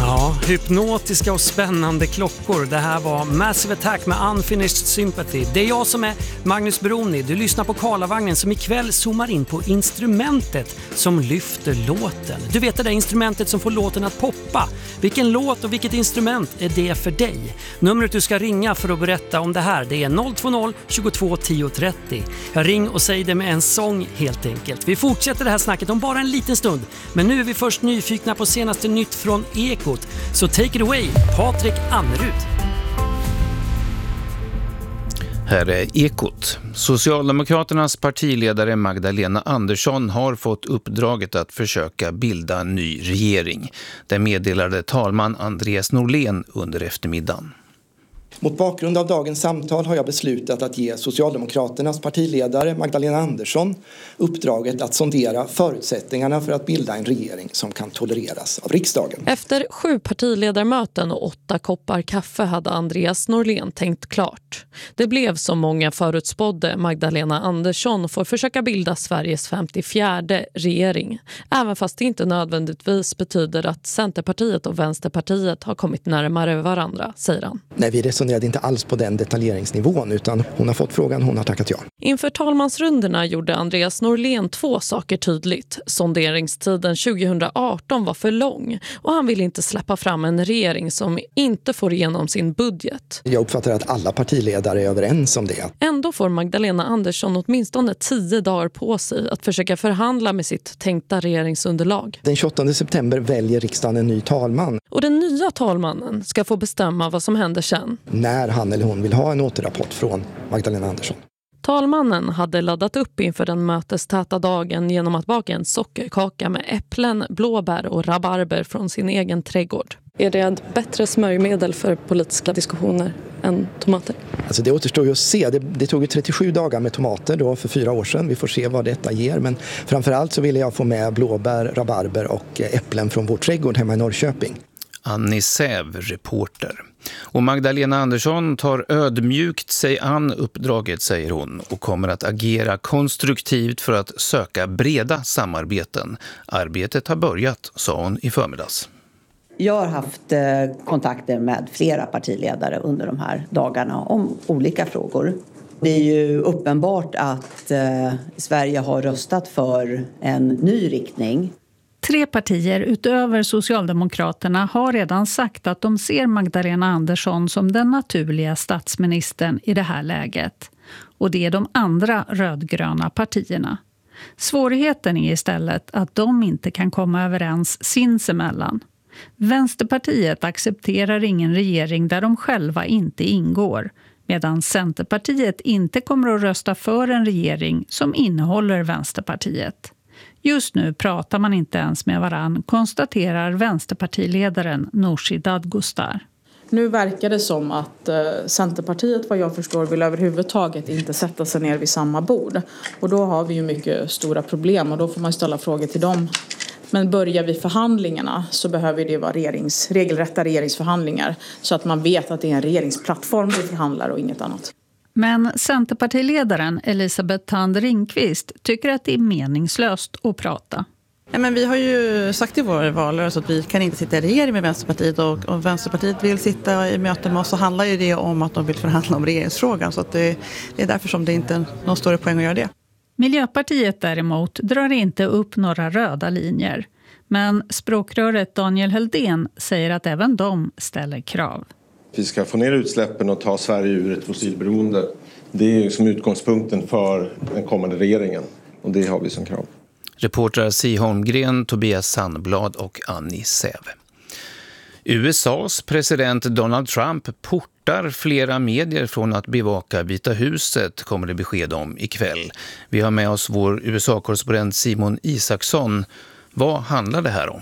Ja, hypnotiska och spännande klockor. Det här var Massive Attack med Unfinished Sympathy. Det är jag som är Magnus Broni. Du lyssnar på Karlavagnen som ikväll zoomar in på instrumentet som lyfter låten. Du vet det där instrumentet som får låten att poppa. Vilken låt och vilket instrument är det för dig? Numret du ska ringa för att berätta om det här, det är 020 22 10 30. Jag ring och säg det med en sång helt enkelt. Vi fortsätter det här snacket om bara en liten stund. Men nu är vi först nyfikna på senaste nytt från Ekot. Så take it away, Patrik Annerud. Här är Ekot. Socialdemokraternas partiledare Magdalena Andersson har fått uppdraget att försöka bilda en ny regering. Det meddelade talman Andreas Norlén under eftermiddagen. Mot bakgrund av dagens samtal har jag beslutat att ge Socialdemokraternas partiledare Magdalena Andersson uppdraget att sondera förutsättningarna för att bilda en regering som kan tolereras av riksdagen. Efter 7 partiledarmöten och 8 koppar kaffe hade Andreas Norlén tänkt klart. Det blev som många förutspådde. Magdalena Andersson får försöka bilda Sveriges 54:e regering. Även fast det inte nödvändigtvis betyder att Centerpartiet och Vänsterpartiet har kommit närmare varandra, säger han. Nej, vi resonerade inte alls på den detaljeringsnivån utan hon har fått frågan, hon har tackat ja. Inför talmansrundorna gjorde Andreas Norlén 2 saker tydligt. Sonderingstiden 2018 var för lång och han vill inte släppa fram en regering som inte får igenom sin budget. Jag uppfattar att alla partiledare är överens om det. Ändå får Magdalena Andersson åtminstone 10 dagar på sig att försöka förhandla med sitt tänkta regeringsunderlag. Den 28 september väljer riksdagen en ny talman. Och den nya talmannen ska få bestämma vad som händer sen. När han eller hon vill ha en återrapport från Magdalena Andersson. Talmannen hade laddat upp inför den mötestäta dagen genom att baka en sockerkaka med äpplen, blåbär och rabarber från sin egen trädgård. Är det ett bättre smörjmedel för politiska diskussioner än tomater? Alltså det återstår ju att se. Det tog ju 37 dagar med tomater då för 4 år sedan. Vi får se vad detta ger. Men framförallt så ville jag få med blåbär, rabarber och äpplen från vår trädgård hemma i Norrköping. Annie Säv, reporter. Och Magdalena Andersson tar ödmjukt sig an uppdraget, säger hon, och kommer att agera konstruktivt för att söka breda samarbeten. Arbetet har börjat, sa hon i förmiddags. Jag har haft kontakter med flera partiledare under de här dagarna om olika frågor. Det är ju uppenbart att Sverige har röstat för en ny riktning. 3 partier utöver Socialdemokraterna har redan sagt att de ser Magdalena Andersson som den naturliga statsministern i det här läget. Och det är de andra rödgröna partierna. Svårigheten är istället att de inte kan komma överens sinsemellan. Vänsterpartiet accepterar ingen regering där de själva inte ingår, medan Centerpartiet inte kommer att rösta för en regering som innehåller Vänsterpartiet. Just nu pratar man inte ens med varann, konstaterar vänsterpartiledaren Nooshi Dadgostar. Nu verkar det som att Centerpartiet, vad jag förstår, vill överhuvudtaget inte sätta sig ner vid samma bord. Och då har vi ju mycket stora problem och då får man ställa frågor till dem. Men börjar vi förhandlingarna så behöver det vara regelrätta regeringsförhandlingar så att man vet att det är en regeringsplattform vi förhandlar och inget annat. Men Centerpartiledaren Elisabeth Thand Ringqvist tycker att det är meningslöst att prata. Ja, men vi har ju sagt i vår valrörelse att vi kan inte sitta i regering med Vänsterpartiet och Vänsterpartiet vill sitta i möten med oss, så handlar ju det om att de vill förhandla om regeringsfrågan. Så att det är därför som det inte är någon större poäng att göra det. Miljöpartiet däremot drar inte upp några röda linjer. Men språkröret Daniel Heldén säger att även de ställer krav. Vi ska få ner utsläppen och ta Sverige ur ett fossilberoende. Det är som utgångspunkten för den kommande regeringen och det har vi som krav. Reportrar Si Holmgren, Tobias Sandblad och Annie Säv. USAs president Donald Trump portar flera medier från att bevaka Vita huset, kommer det besked om ikväll. Vi har med oss vår USA-korrespondent Simon Isaksson. Vad handlar det här om?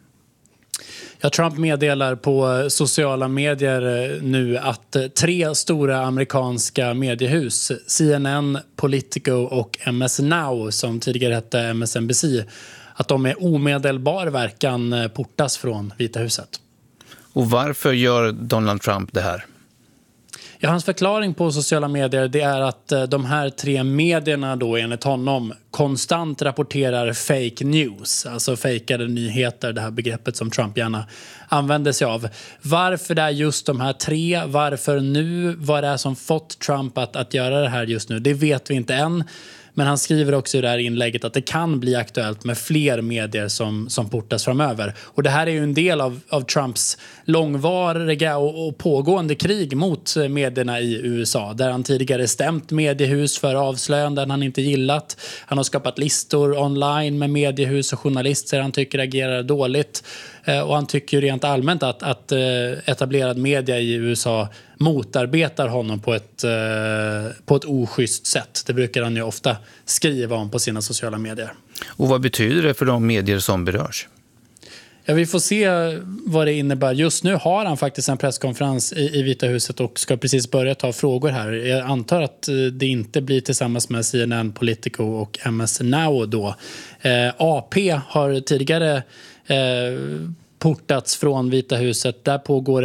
Ja, Trump meddelar på sociala medier nu att 3 stora amerikanska mediehus, CNN, Politico och MS Now, som tidigare hette MSNBC, att de med omedelbar verkan portas från Vita huset. Och varför gör Donald Trump det här? Ja, hans förklaring på sociala medier det är att de här 3 medierna då enligt honom konstant rapporterar fake news, alltså fejkade nyheter, det här begreppet som Trump gärna använder sig av. Varför det är just de här 3, varför nu, vad det är som fått Trump att göra det här just nu, det vet vi inte än. Men han skriver också i det här inlägget att det kan bli aktuellt med fler medier som portas framöver. Och det här är ju en del av Trumps långvariga och pågående krig mot medierna i USA. Där han tidigare stämt mediehus för avslöjanden han inte gillat. Han har skapat listor online med mediehus och journalister han tycker agerar dåligt. Och han tycker rent allmänt att etablerad media i USA motarbetar honom på ett oschysst sätt. Det brukar han ju ofta skriva om på sina sociala medier. Och vad betyder det för de medier som berörs? Ja, vi får se vad det innebär. Just nu har han faktiskt en presskonferens i Vita huset och ska precis börja ta frågor här. Jag antar att det inte blir tillsammans med CNN, Politico och MS Now då. AP har tidigare portats från Vita huset. Där pågår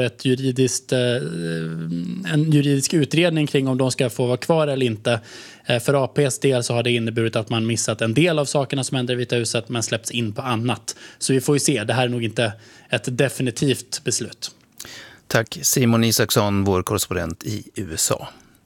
en juridisk utredning kring om de ska få vara kvar eller inte. För APs del så har det inneburit att man missat en del av sakerna som händer i Vita huset men släpps in på annat. Så vi får ju se, det här är nog inte ett definitivt beslut. Tack Simon Isaksson, vår korrespondent i USA.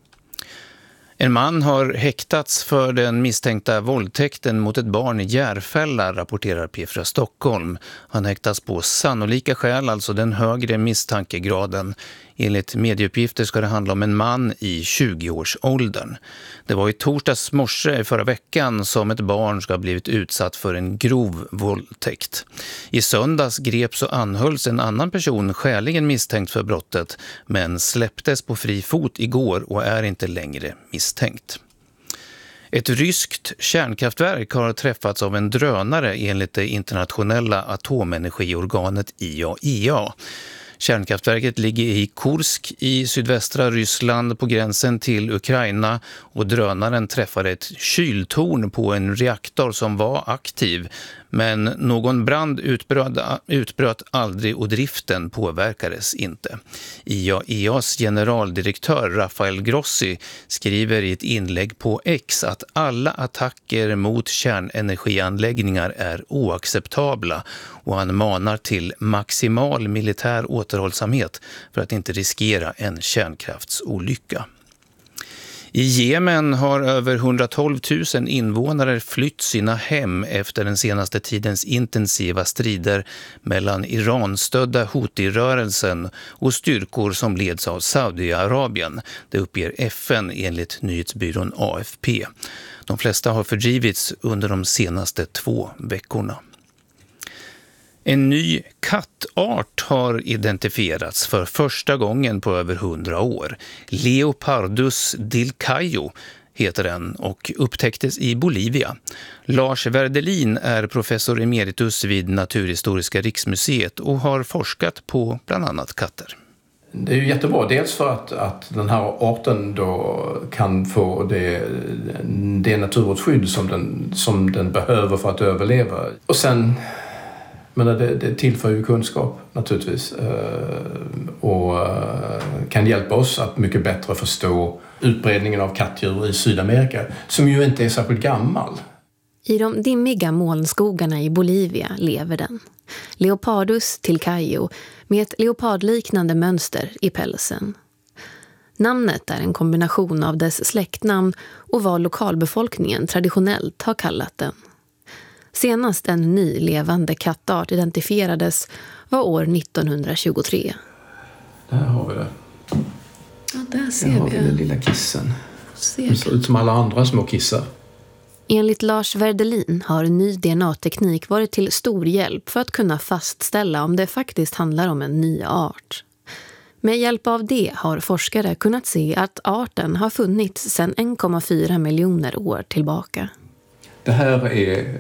En man har häktats för den misstänkta våldtäkten mot ett barn i Järfälla, rapporterar P4 Stockholm. Han häktas på sannolika skäl, alltså den högre misstankegraden. Enligt medieuppgifter ska det handla om en man i 20-årsåldern. Det var i torsdags morse förra veckan som ett barn ska ha blivit utsatt för en grov våldtäkt. I söndags greps och anhölls en annan person skäligen misstänkt för brottet, men släpptes på fri fot igår och är inte längre misstänkt. Ett ryskt kärnkraftverk har träffats av en drönare enligt det internationella atomenergiorganet IAEA. Kärnkraftverket ligger i Kursk i sydvästra Ryssland på gränsen till Ukraina och drönaren träffade ett kyltorn på en reaktor som var aktiv. Men någon brand utbröt aldrig och driften påverkades inte. IAEAs generaldirektör Rafael Grossi skriver i ett inlägg på X att alla attacker mot kärnenergianläggningar är oacceptabla och han manar till maximal militär återhållsamhet för att inte riskera en kärnkraftsolycka. I Jemen har över 112 000 invånare flytt sina hem efter den senaste tidens intensiva strider mellan Iran-stödda Houthi-rörelsen och styrkor som leds av Saudiarabien. Det uppger FN enligt nyhetsbyrån AFP. De flesta har fördrivits under de senaste 2 veckorna. En ny kattart har identifierats för första gången på över 100 år. Leopardus dilcaio heter den och upptäcktes i Bolivia. Lars Werdelin är professor emeritus vid Naturhistoriska riksmuseet och har forskat på bland annat katter. Det är ju jättebra, dels för att den här arten då kan få det naturvårdsskydd som den behöver för att överleva. Och sen, men det tillför ju kunskap naturligtvis och kan hjälpa oss att mycket bättre förstå utbredningen av kattdjur i Sydamerika, som ju inte är särskilt gammal. I de dimmiga molnskogarna i Bolivia lever den. Leopardus dilcaio med ett leopardliknande mönster i pälsen. Namnet är en kombination av dess släktnamn och vad lokalbefolkningen traditionellt har kallat den. Senast en ny levande kattart identifierades var år 1923. Där har vi det. Ja, där ser vi den lilla kissen. Det ser ut som alla andra små kissar. Enligt Lars Werdelin har ny DNA-teknik varit till stor hjälp för att kunna fastställa om det faktiskt handlar om en ny art. Med hjälp av det har forskare kunnat se att arten har funnits sedan 1,4 miljoner år tillbaka. Det här är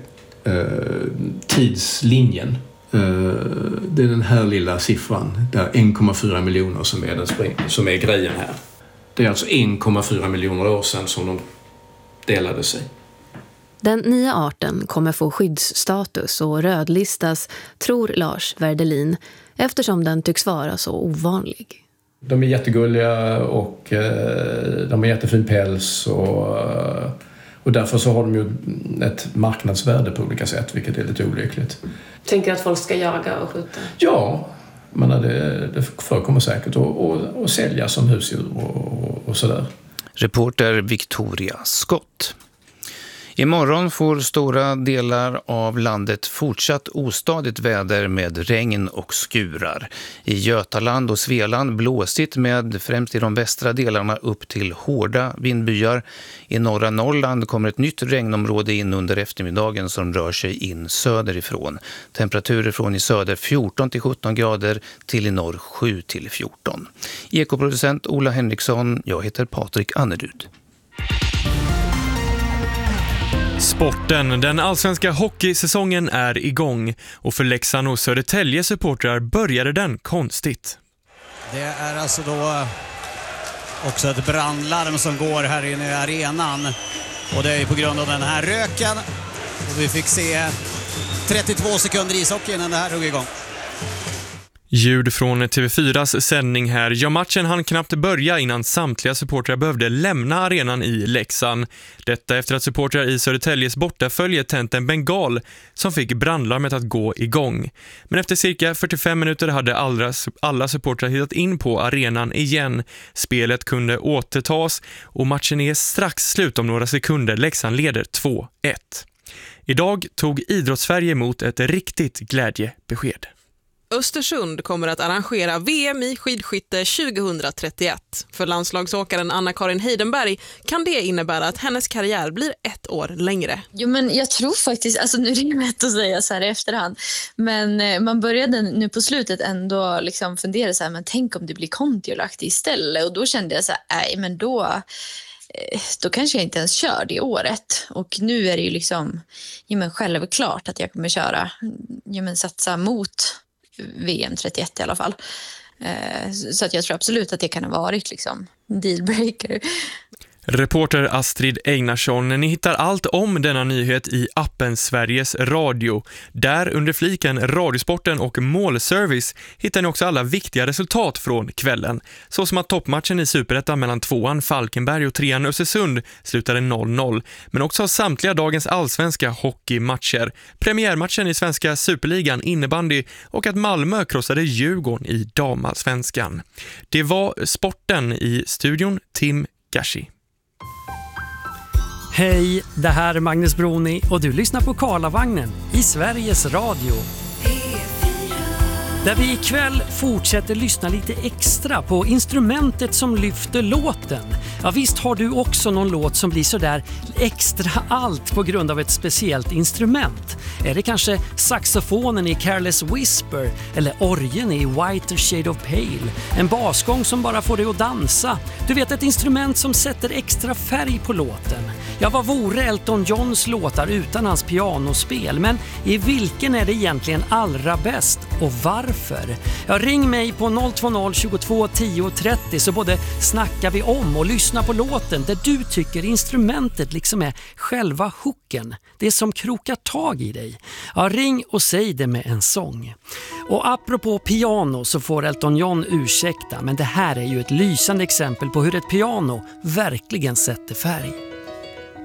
tidslinjen. Det är den här lilla siffran, där 1,4 miljoner som är grejen här. Det är alltså 1,4 miljoner år sedan som de delade sig. Den nya arten kommer få skyddsstatus och rödlistas, tror Lars Werdelin, eftersom den tycks vara så ovanlig. De är jättegulliga och de har jättefin päls och därför så har de ju ett marknadsvärde på olika sätt, vilket är lite olyckligt. Tänker att folk ska jaga och skjuta? Ja, men det förekommer säkert att sälja som husdjur och sådär. Reporter Victoria Scott. Imorgon får stora delar av landet fortsatt ostadigt väder med regn och skurar. I Götaland och Svealand blåsigt med främst i de västra delarna upp till hårda vindbyar. I norra Norrland kommer ett nytt regnområde in under eftermiddagen som rör sig in söderifrån. Temperaturer från i söder 14-17 grader till i norr 7-14. Ekoproducent Ola Henriksson, jag heter Patrik Annerud. Sporten. Den allsvenska hockeysäsongen är igång och för Leksand och Södertälje supportrar började den konstigt. Det är alltså då också ett brandlarm som går här inne i arenan och det är på grund av den här röken. Och vi fick se 32 sekunder ishockey innan det här drog igång. Ljud från TV4s sändning här. Ja, matchen hann knappt börja innan samtliga supportrar behövde lämna arenan i Leksand. Detta efter att supportrar i Södertäljes bortafölje tänt en bengal som fick brandlarmet att gå igång. Men efter cirka 45 minuter hade alla supportrar hittat in på arenan igen. Spelet kunde återtas och matchen är strax slut om några sekunder. Leksand leder 2-1. Idag tog Idrottssverige emot ett riktigt glädjebesked. Östersund kommer att arrangera VM i skidskytte 2031. För landslagsåkaren Anna-Karin Heidenberg kan det innebära att hennes karriär blir 1 år längre. Jo, men jag tror faktiskt, alltså nu är det lätt att säga så här i efterhand, men man började nu på slutet ändå liksom fundera så här, men tänk om det blir kontiolaktigt istället, och då kände jag så här, nej men då kanske jag inte ens kör det året. Och nu är det ju liksom självklart att jag kommer köra, satsa mot VM 31 i alla fall. Så att jag tror absolut att det kan ha varit liksom dealbreaker. Reporter Astrid Einarsson, ni hittar allt om denna nyhet i appen Sveriges Radio. Där under fliken Radiosporten och målservice hittar ni också alla viktiga resultat från kvällen. Så som att toppmatchen i Superettan mellan 2an Falkenberg och 3an Östersund slutade 0-0. Men också samtliga dagens allsvenska hockeymatcher. Premiärmatchen i svenska Superligan innebandy och att Malmö krossade Djurgården i damallsvenskan. Det var sporten. I studion Tim Gashi. Hej, det här är Magnus Broni och du lyssnar på Karlavagnen i Sveriges Radio. Där vi ikväll fortsätter lyssna lite extra på instrumentet som lyfter låten. Ja, visst har du också någon låt som blir så där extra allt på grund av ett speciellt instrument. Är det kanske saxofonen i Careless Whisper eller orgeln i Whiter Shade of Pale? En basgång som bara får dig att dansa. Du vet, ett instrument som sätter extra färg på låten. Ja, vad vore Elton Johns låtar utan hans pianospel? Men i vilken är det egentligen allra bäst och varför? Ja, ring mig på 020 22 10 30 så både snackar vi om och lyssnar på låten där du tycker instrumentet liksom är själva hooken. Det som krokar tag i dig. Ja, ring och säg det med en sång. Och apropå piano så får Elton John ursäkta, men det här är ju ett lysande exempel på hur ett piano verkligen sätter färg.